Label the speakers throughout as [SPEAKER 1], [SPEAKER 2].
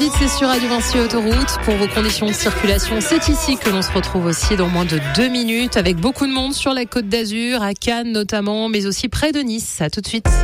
[SPEAKER 1] 8h08, c'est sur Radio Vinci Autoroute. Pour vos conditions de circulation, c'est ici que l'on se retrouve aussi dans moins de 2 minutes avec beaucoup de monde sur la Côte d'Azur, à Cannes notamment, mais aussi près de Nice. À tout de suite.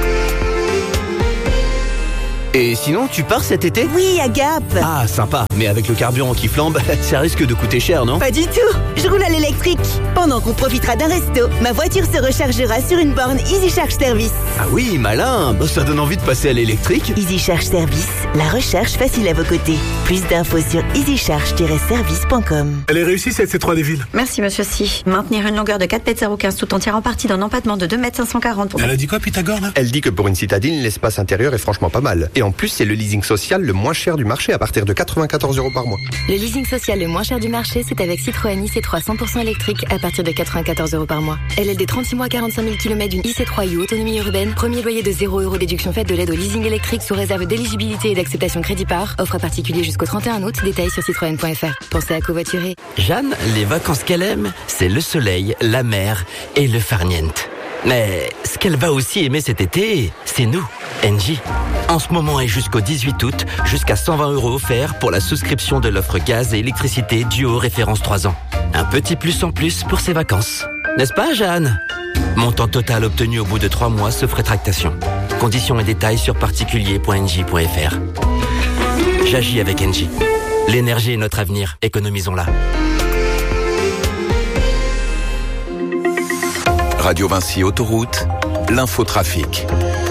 [SPEAKER 2] Et sinon, tu pars cet été ?
[SPEAKER 3] Oui, à Gap.
[SPEAKER 2] Ah, sympa. Mais avec le carburant qui flambe, ça risque de coûter cher, non ?
[SPEAKER 3] Pas du tout. Je roule à l'électrique. Pendant qu'on profitera d'un resto, ma voiture se rechargera sur une borne Easy Charge Service.
[SPEAKER 2] Ah oui, malin. Ça donne envie de passer à l'électrique.
[SPEAKER 3] Easy Charge Service, la recharge facile à vos côtés. Plus d'infos sur easycharge-service.com.
[SPEAKER 4] Elle est réussie cette C3 des villes.
[SPEAKER 5] Merci monsieur Si. Maintenir une longueur de 4,015 m tout en tirant parti d'un empattement de 2,540 m.
[SPEAKER 4] Elle a dit quoi, Pythagore, là ?
[SPEAKER 6] Elle dit que pour une citadine, l'espace intérieur est franchement pas mal. Et en plus, c'est le leasing social le moins cher du marché à partir de 94 € par mois.
[SPEAKER 7] Le leasing social le moins cher du marché, c'est avec Citroën IC3 100% électrique à partir de 94 € par mois. LLD 36 mois 45 000 km d'une IC3 U autonomie urbaine. Premier loyer de 0 € déduction faite de l'aide au leasing électrique sous réserve d'éligibilité et d'acceptation crédit par. Offre à particulier jusqu'au 31 août. Détails sur citroën.fr. Pensez à covoiturer.
[SPEAKER 8] Jeanne, les vacances qu'elle aime, c'est le soleil, la mer et le farniente. Mais ce qu'elle va aussi aimer cet été, c'est nous, Engie. En ce moment et jusqu'au 18 août, jusqu'à 120 € offerts pour la souscription de l'offre gaz et électricité Duo référence 3 ans. Un petit plus en plus pour ses vacances. N'est-ce pas, Jeanne ? Montant total obtenu au bout de 3 mois sauf rétractation. Conditions et détails sur particulier.engie.fr. J'agis avec Engie. L'énergie est notre avenir, économisons-la.
[SPEAKER 9] Radio Vinci Autoroute, l'infotrafic.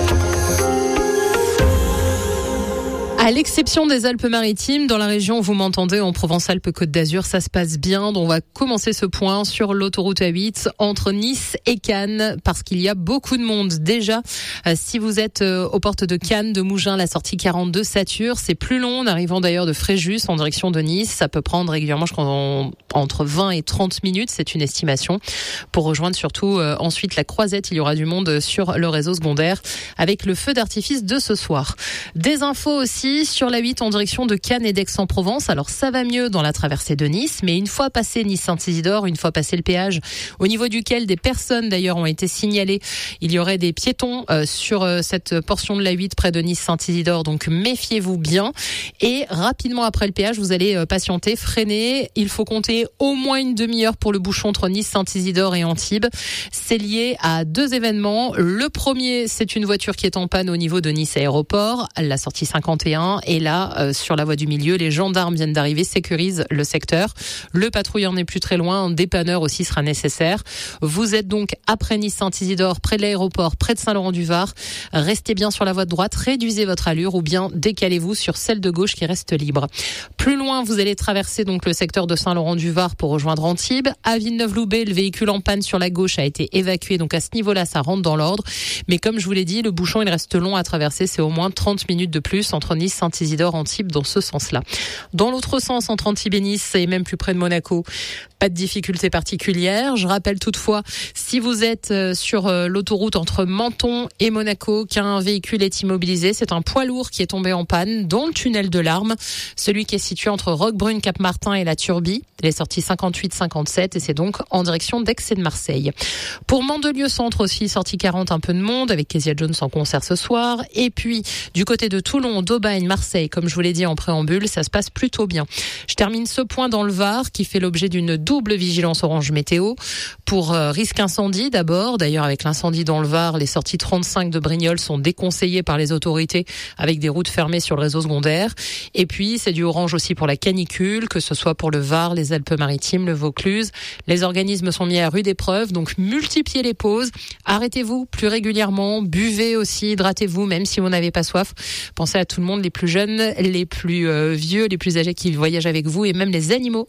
[SPEAKER 1] À l'exception des Alpes-Maritimes, dans la région où vous m'entendez, en Provence-Alpes-Côte d'Azur, ça se passe bien. Donc on va commencer ce point sur l'autoroute A8 entre Nice et Cannes parce qu'il y a beaucoup de monde. Déjà, si vous êtes aux portes de Cannes, de Mougins, la sortie 42 sature, c'est plus long en arrivant d'ailleurs de Fréjus en direction de Nice. Ça peut prendre régulièrement, je crois, entre 20 et 30 minutes, c'est une estimation. Pour rejoindre surtout ensuite la Croisette, il y aura du monde sur le réseau secondaire avec le feu d'artifice de ce soir. Des infos aussi sur la 8 en direction de Cannes et d'Aix-en-Provence. Alors ça va mieux dans la traversée de Nice, mais une fois passé Nice-Saint-Isidore, une fois passé le péage, au niveau duquel des personnes d'ailleurs ont été signalées, il y aurait des piétons sur cette portion de la 8 près de Nice-Saint-Isidore, donc méfiez-vous bien. Et rapidement après le péage, vous allez patienter, freiner. Il faut compter au moins une demi-heure pour le bouchon entre Nice-Saint-Isidore et Antibes. C'est lié à 2 événements. Le premier, c'est une voiture qui est en panne au niveau de Nice Aéroport, la sortie 51. Et là, sur la voie du milieu, les gendarmes viennent d'arriver, sécurisent le secteur. Le patrouilleur n'est plus très loin, un dépanneur aussi sera nécessaire. Vous êtes donc après Nice-Saint-Isidore, près de l'aéroport, près de Saint-Laurent-du-Var. Restez bien sur la voie de droite, réduisez votre allure ou bien décalez-vous sur celle de gauche qui reste libre. Plus loin, vous allez traverser donc le secteur de Saint-Laurent-du-Var pour rejoindre Antibes. À Villeneuve-Loubet, le véhicule en panne sur la gauche a été évacué, donc à ce niveau-là, ça rentre dans l'ordre. Mais comme je vous l'ai dit, le bouchon, il reste long à traverser, c'est au moins 30 minutes de plus entre Nice-Saint-Isidore, Antibes, dans ce sens-là. Dans l'autre sens, entre Antibes et Nice, et même plus près de Monaco, pas de difficultés particulières. Je rappelle toutefois, si vous êtes sur l'autoroute entre Menton et Monaco, qu'un véhicule est immobilisé, c'est un poids lourd qui est tombé en panne dans le tunnel de l'Arme, celui qui est situé entre Roquebrune, Cap-Martin et la Turbie. Les sorties 58-57 et c'est donc en direction d'Aix et de Marseille. Pour Mandelieu-Centre aussi, sortie 40, un peu de monde avec Kezia Jones en concert ce soir. Et puis, du côté de Toulon, d'Aubagne, Marseille, comme je vous l'ai dit en préambule, ça se passe plutôt bien. Je termine ce point dans le Var qui fait l'objet d'une double vigilance orange météo pour risque incendie d'abord. D'ailleurs, avec l'incendie dans le Var, les sorties 35 de Brignoles sont déconseillées par les autorités avec des routes fermées sur le réseau secondaire. Et puis, c'est du orange aussi pour la canicule, que ce soit pour le Var, les Alpes-Maritimes, le Vaucluse. Les organismes sont mis à rude épreuve, donc multipliez les pauses. Arrêtez-vous plus régulièrement, buvez aussi, hydratez-vous, même si vous n'avez pas soif. Pensez à tout le monde, les plus jeunes, les plus vieux, les plus âgés qui voyagent avec vous et même les animaux.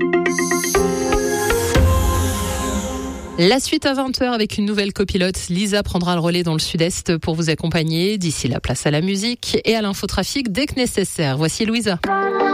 [SPEAKER 1] La suite à 20h avec une nouvelle copilote. Lisa prendra le relais dans le sud-est pour vous accompagner. D'ici là, place à la musique et à l'infotrafic dès que nécessaire. Voici Louisa.